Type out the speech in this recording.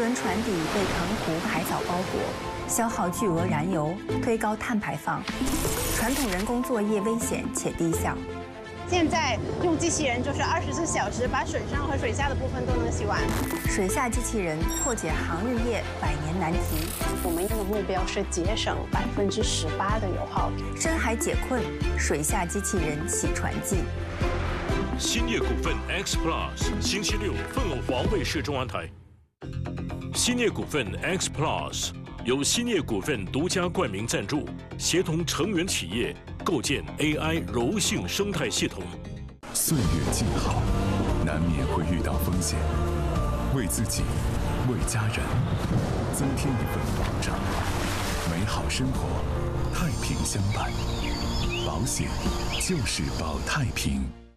轮船底被藤壶、海藻包裹，消耗巨额燃油，推高碳排放。传统人工作业危险且低效。 现在用机器人就是24小时把水上和水下的部分都能洗完。 水下机器人破解航日业100年难题。 我们的目标是节省18%的油耗。 深海解困，水下机器人洗船记。 兴业股份 X Plus 星期六凤凰卫视中文台。兴业股份 X Plus 由兴业股份独家冠名赞助，协同成员企业构建 AI 柔性生态系统。 岁月静好，难免会遇到风险，为自己，为家人，增添一份保障。美好生活，太平相伴，保险就是保太平。